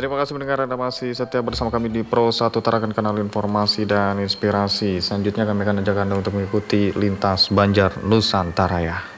Terima kasih mendengar, Anda masih setia bersama kami di Pro 1 Tarakan, kanal informasi dan inspirasi. Selanjutnya kami akan ajak Anda untuk mengikuti lintas Banjar Nusantara ya.